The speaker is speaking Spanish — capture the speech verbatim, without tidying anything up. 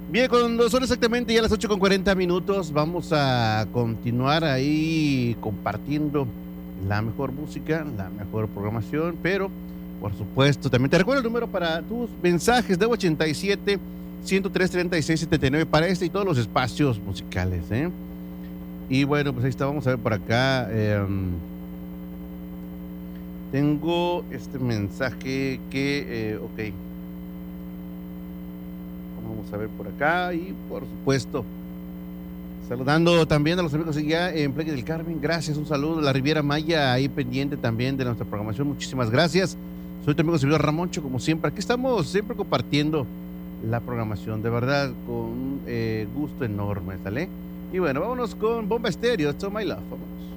Bien, cuando son exactamente ya las ocho con cuarenta minutos, vamos a continuar ahí compartiendo la mejor música, la mejor programación, pero por supuesto, también te recuerdo el número para tus mensajes de ochenta y siete, ciento tres, treinta y seis, setenta y nueve para este y todos los espacios musicales, ¿eh? Y bueno, pues ahí está, vamos a ver por acá. Eh, tengo este mensaje que, eh, ok, vamos a ver por acá y por supuesto, saludando también a los amigos ya en Playa del Carmen, gracias, un saludo, la Riviera Maya ahí pendiente también de nuestra programación, muchísimas gracias. Soy tu amigo servidor Ramoncho, como siempre, aquí estamos siempre compartiendo la programación, de verdad, con eh, gusto enorme, ¿sale? Y bueno, vámonos con Bomba Estéreo, It's All My Love, vamos.